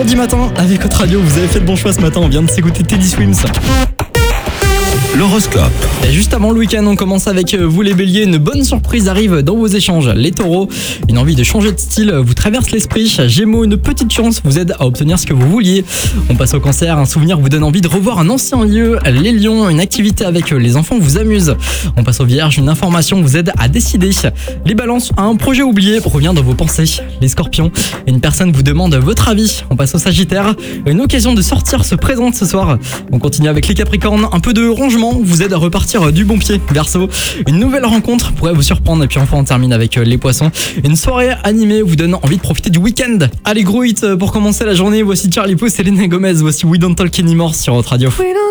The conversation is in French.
mardi matin avec votre radio. Vous avez fait le bon choix ce matin. On vient de s'écouter Teddy Swims. L'horoscope. Et juste avant le week-end, on commence avec vous les béliers. Une bonne surprise arrive dans vos échanges. Les taureaux, une envie de changer de style vous traverse l'esprit. Gémeaux, une petite chance vous aide à obtenir ce que vous vouliez. On passe au cancer, un souvenir vous donne envie de revoir un ancien lieu. Les lions, une activité avec les enfants vous amuse. On passe aux vierges, une information vous aide à décider. Les balances, un projet oublié revient dans vos pensées. Les scorpions, une personne vous demande votre avis. On passe au sagittaire, une occasion de sortir se présente ce soir. On continue avec les capricornes, un peu de rangement vous aide à repartir du bon pied. Verseau, une nouvelle rencontre pourrait vous surprendre. Et puis enfin on termine avec les poissons, une soirée animée vous donne envie de profiter du week-end. Allez, gros hit pour commencer la journée, voici Charlie Puth et Selena Gomez, voici We Don't Talk Anymore sur votre radio.